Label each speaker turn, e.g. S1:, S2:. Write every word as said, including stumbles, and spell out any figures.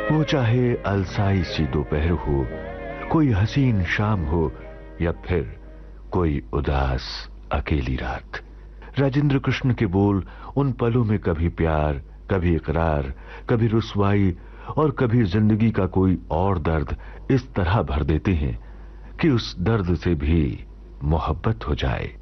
S1: वो चाहे अलसाई सी दोपहर हो, कोई हसीन शाम हो, या फिर कोई उदास अकेली रात, राजेंद्र कृष्ण के बोल उन पलों में कभी प्यार, कभी इकरार, कभी रुसवाई और कभी जिंदगी का कोई और दर्द इस तरह भर देते हैं कि उस दर्द से भी मोहब्बत हो जाए।